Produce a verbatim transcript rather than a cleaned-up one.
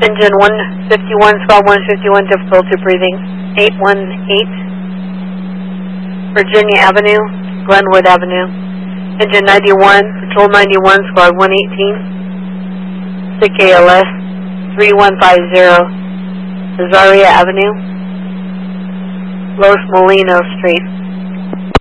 Engine one fifty-one, Squad one fifty-one, difficulty breathing, eight one eight. Virginia Avenue, Glenwood Avenue. Engine ninety-one, Patrol ninety-one, Squad one eighteen. S I C A L S three one five zero, Azaria Avenue, Los Molinos Street.